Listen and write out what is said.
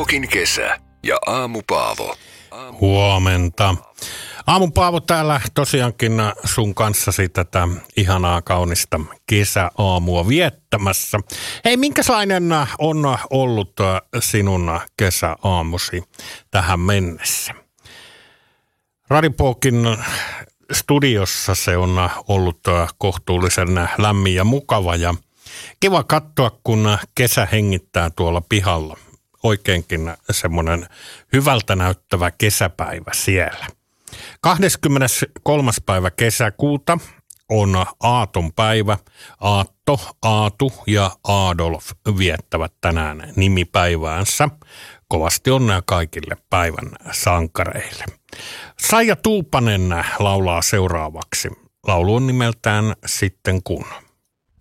Radiopokin kesä ja Aamu Paavo. Huomenta. Aamu Paavo täällä tosiaankin sun kanssasi tätä ihanaa kaunista kesäaamua viettämässä. Hei, minkälainen on ollut sinun kesäaamusi tähän mennessä? Radiopokin studiossa se on ollut kohtuullisen lämmin ja mukava ja kiva katsoa, kun kesä hengittää tuolla pihalla. Oikeinkin semmoinen hyvältä näyttävä kesäpäivä siellä. 23. päivä kesäkuuta on Aaton päivä. Aatto, Aatu ja Adolf viettävät tänään nimipäiväänsä. Kovasti onnea kaikille päivän sankareille. Saija Tuupanen laulaa seuraavaksi. Laulu on nimeltään Sitten kun.